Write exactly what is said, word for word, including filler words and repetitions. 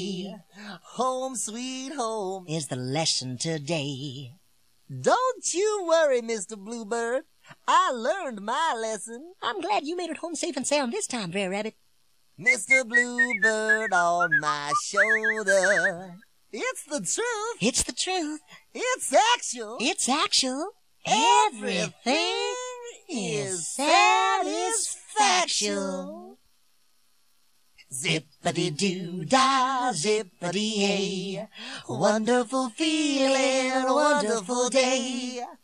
Home sweet home is the lesson today. Don't you worry, Mister Bluebird. I learned my lesson. I'm glad you made it home safe and sound this time, Brer Rabbit. Mister Bluebird on my shoulder. It's the truth. It's the truth. It's actual. It's actual. Everything is satisfactual. Zippity-doo-dah, zippity-hey. Wonderful feeling, wonderful day.